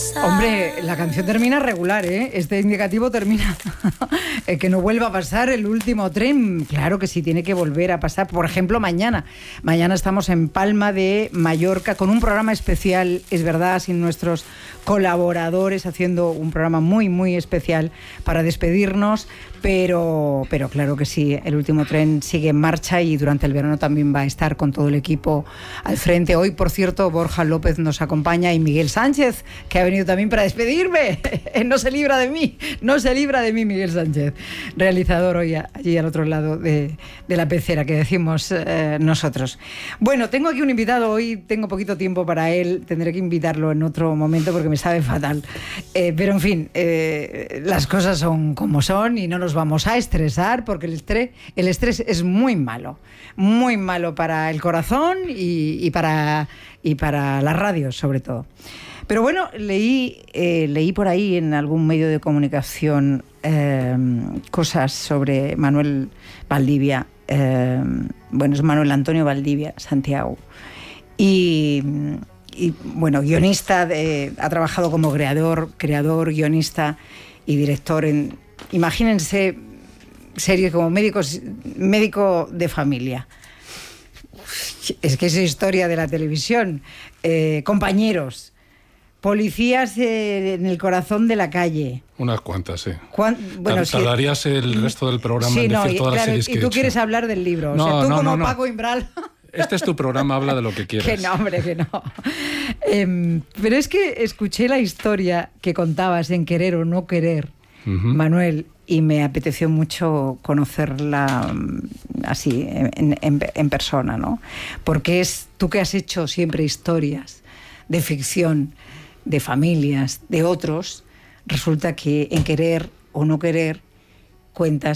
Hombre, la canción termina regular, ¿eh? Este indicativo termina que no vuelva a pasar el último tren. Claro que sí, tiene que volver a pasar. Por ejemplo, mañana. Mañana estamos en Palma de Mallorca con un programa especial, es verdad, sin nuestros colaboradores, haciendo un programa muy, muy especial para despedirnos. Pero claro que sí, el último tren sigue en marcha y durante el verano también va a estar con todo el equipo al frente. Hoy, por cierto, Borja López nos acompaña y Miguel Sánchez, que ha venido también para despedirme. No se libra de mí Miguel Sánchez, realizador hoy allí al otro lado de la pecera, que decimos nosotros. Bueno, tengo aquí un invitado, hoy tengo poquito tiempo para él, tendré que invitarlo en otro momento porque me sabe fatal. Pero en fin, las cosas son como son y no nos vamos a estresar porque el estrés es muy malo para el corazón y para la radio sobre todo. Pero bueno, leí por ahí en algún medio de comunicación cosas sobre Manuel Valdivia, es Manuel Antonio Valdivia Santiago, y bueno, guionista, ha trabajado como creador, guionista y director en, imagínense, series como médico de familia. Es que es historia de la televisión. Compañeros, policías en el corazón de la calle. Unas cuantas, sí. Tardarías el resto del programa en decir todas las series que he hecho. Y tú quieres hablar del libro. No, o sea, tú como no. Paco Imbral... Este es tu programa, habla de lo que quieras. Que no, hombre, que no. Pero es que escuché la historia que contabas en Querer o no querer, Manuel, y me apeteció mucho conocerla así, en persona, ¿no? Porque es tú que has hecho siempre historias de ficción, de familias, de otros, resulta que en Querer o no querer cuentas